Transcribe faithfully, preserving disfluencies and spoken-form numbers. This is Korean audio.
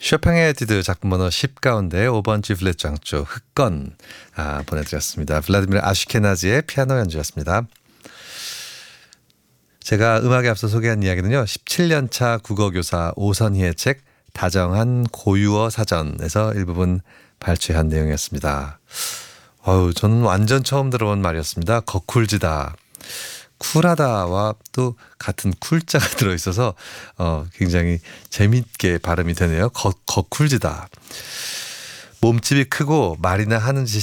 쇼팽의 에뛰드 작품 번호 십 가운데 오 번 G 플랫 장조 흑건 아, 보내드렸습니다. 블라디미르 아슈케나지의 피아노 연주였습니다. 제가 음악에 앞서 소개한 이야기는요. 십칠 년 차 국어교사 오선희의 책 다정한 고유어 사전에서 일부분 발췌한 내용이었습니다. 어우, 저는 완전 처음 들어본 말이었습니다. 거쿨지다. 쿨하다와 또 같은 쿨자가 들어있어서 어, 굉장히 재밌게 발음이 되네요. 거, 거쿨지다. 몸집이 크고 말이나 하는 짓이